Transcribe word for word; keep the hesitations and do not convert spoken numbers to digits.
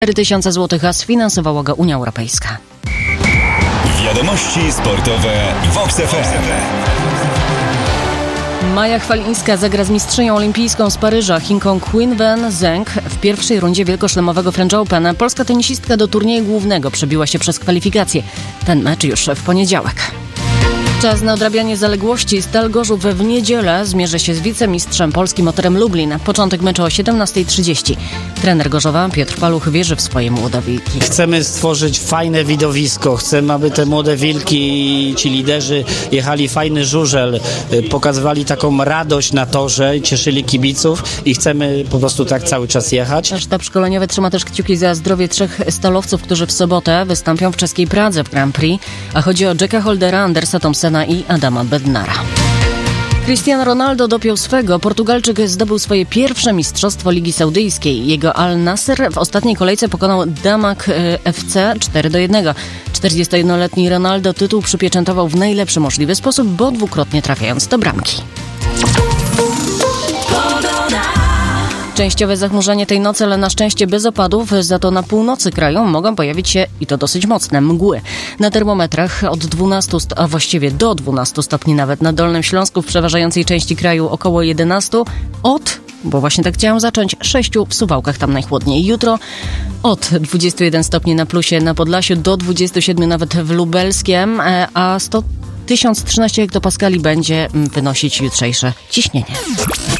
cztery tysiące złotych, a sfinansowała go Unia Europejska. Wiadomości sportowe w Vox F M. Maja Chwalińska zagra z mistrzynią olimpijską z Paryża, Chinką Qinwen Zheng w pierwszej rundzie wielkoszlemowego French Open. Polska tenisistka do turnieju głównego przebiła się przez kwalifikacje. Ten mecz już w poniedziałek. Czas na odrabianie zaległości. Stal Gorzów w niedzielę zmierzy się z wicemistrzem Polski Motorem Lublin. Początek meczu o siedemnasta trzydzieści. Trener Gorzowa Piotr Paluch wierzy w swoje młode wilki. Chcemy stworzyć fajne widowisko. Chcemy, aby te młode wilki, ci liderzy jechali fajny żużel, pokazywali taką radość na torze, cieszyli kibiców i chcemy po prostu tak cały czas jechać. Sztab szkoleniowy trzyma też kciuki za zdrowie trzech stalowców, którzy w sobotę wystąpią w czeskiej Pradze w Grand Prix, a chodzi o Jacka Holdera, Andersa Thompsona i Adama Bednara. Cristiano Ronaldo dopiął swego. Portugalczyk zdobył swoje pierwsze mistrzostwo Ligi Saudyjskiej. Jego Al Nassr w ostatniej kolejce pokonał Damak F C cztery do jednego. czterdziestojednoletni Ronaldo tytuł przypieczętował w najlepszy możliwy sposób, bo dwukrotnie trafiając do bramki. Częściowe zachmurzenie tej nocy, ale na szczęście bez opadów. Za to na północy kraju mogą pojawić się, i to dosyć mocne, mgły. Na termometrach od dwunastu, a właściwie do dwunastu stopni nawet na Dolnym Śląsku, w przeważającej części kraju około jedenastu. Od, bo właśnie tak chciałam zacząć, sześciu w Suwałkach, tam najchłodniej. Jutro od dwudziestu jeden stopni na plusie na Podlasiu do dwudziestu siedmiu nawet w Lubelskiem, a sto tysiąc trzynaście hektopaskali będzie wynosić jutrzejsze ciśnienie.